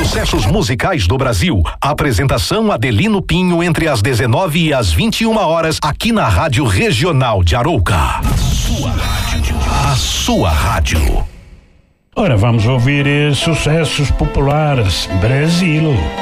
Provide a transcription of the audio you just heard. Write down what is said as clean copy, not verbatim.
sucessos musicais do Brasil. Apresentação Adelino Pinho entre as 19 e as 21 horas aqui na Rádio Regional de Arouca. Sua rádio. A sua rádio. Ora, vamos ouvir sucessos populares. Brasil.